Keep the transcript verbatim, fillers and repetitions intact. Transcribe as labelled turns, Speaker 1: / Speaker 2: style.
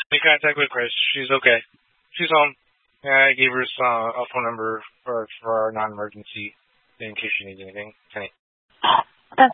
Speaker 1: Make contact with Chris. She's okay. She's home. Yeah, I gave her uh, a phone number for for our non-emergency in case she needs anything. Kenny.